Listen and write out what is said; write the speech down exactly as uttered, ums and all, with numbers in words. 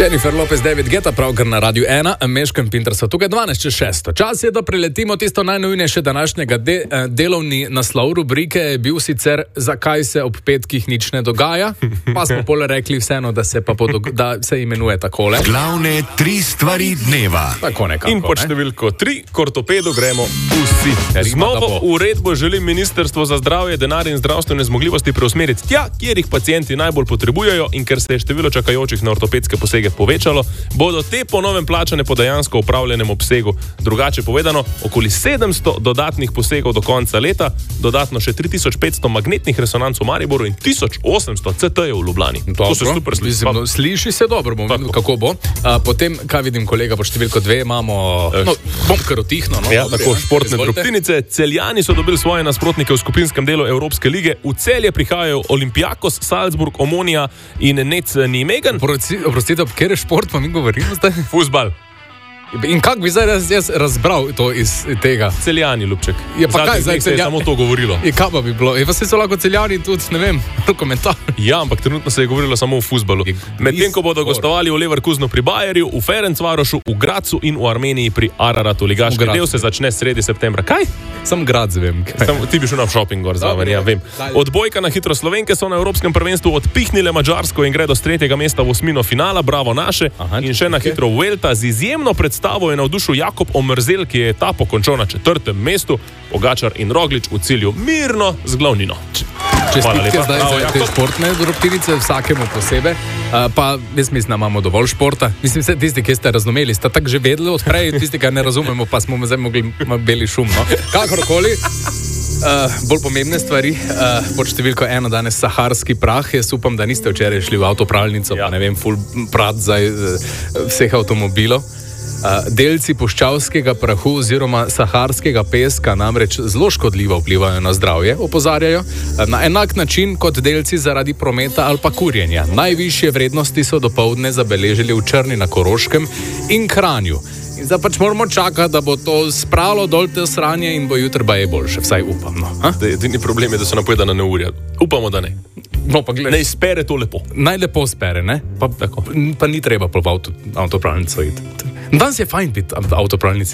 Jennifer Lopez, David Guetta, pravkar na Radiu ena, Meško in Pinter so tukaj dvanajst čez šesto. Čas je, da preletimo tisto najnujnejše današnjega de, eh, delovni naslov rubrike je bil sicer Zakaj se ob petkih nič ne dogaja, pa smo pole rekli vseeno, da se, pa podog- da se imenuje takole. Glavne tri stvari dneva. Tako nekako, In pod ne? številko tri, k ortopedu gremo vsi. Z novo uredbo želi Ministrstvo za zdravje denar in zdravstvene zmogljivosti preusmeriti tja, kjer jih pacienti najbolj potrebujejo, in ker se je število čakajočih na ortopedske posege povečalo, bodo te po novem plačane po dejansko upravljenem obsegu. Drugače povedano, okoli sedemsto dodatnih posegov do konca leta, dodatno še tri tisoč petsto magnetnih resonanc v Mariboru in tisoč osemsto C T-jev v Ljubljani. Dobro, To se super sliši. mislim, no, sliši se dobro, bom videl, kako bo. A, potem, kaj vidim, kolega, pod številko dve imamo, no, bom kar utihno. No, Ja, dobri, tako ne? športne Izvolite. drobtinice. Celjani so dobili svoje nasprotnike v skupinskem delu Evropske lige. V Celje prihajajo Olympiakos, Salzburg, Omonia in Nec Nijmegen. Oprostite, ob kjer je šport, pa mi govorimo zdaj. Fuzbal. In kako bi zdaj jaz, jaz razbral to iz tega? Celjani, Ljubček. Ja, pa Zadnjih kaj zdaj dneh se je Celja- samo to govorilo. In kaj pa bi bilo? Je pa se so lahko Celjani tudi, ne vem, komentar. Ja, ampak trenutno se je govorilo samo o fuzbalu. Medtem ko bodo gostovali v Leverkusenu pri Bayerju, v Ferencvarošu, v Gracu in v Armeniji pri Araratu. Ligaški V Gracu. del se začne sredi septembra. Kaj? Sam grad zvem. Sam, ti bi šel na shopping gor zraven, ja, vem. Odbojka na hitro Slovenke so na Evropskem prvenstvu odpihnile Madžarsko in gredo s tretjega mesta v osmino finala, bravo naše. Aha, in še na čestitke. hitro Vuelta z izjemno predstavo je navdušil Jakob Omrzel, ki je etapo končal na četrtem mestu, Pogačar in Roglič v cilju mirno z glavnino. Hvala Čestitke lepa. zdaj Bravo, za te Jakob. športne drobtinice, vsakemu posebej. Uh, pa jaz mislim, da imamo dovolj športa. Mislim, vse tisti, ki ste razumeli, ste tako že vedeli odprej, tisti, ki ne razumemo, pa smo zdaj mogli malo beli šum. No? Kakorkoli. Uh, bolj pomembne stvari, uh, pod številko ena danes saharski prah. Jaz upam, da niste včeraj šli v avtopralnico, Ja. pa ne vem, full prat za uh, vseh avtomobilov. Uh, delci puščavskega prahu oziroma saharskega peska namreč zelo škodljivo vplivajo na zdravje, opozarjajo, uh, na enak način kot delci zaradi prometa ali pa kurjenja. Najvišje vrednosti so dopoldne zabeležili v Črni na Koroškem in Kranju. In zdaj pač moramo čakati, da bo to spravilo dol te sranje in bo jutri baje boljše, vsaj upam. No, ha? Edini problem je, da so napovedana neurja. Upamo, da ne. No, pa gled, Ne izpere to lepo. naj lepo spere, ne? Pa, Tako. pa ni treba po avto, avtopralnico iti. Danes je fajn biti v avtopralnici.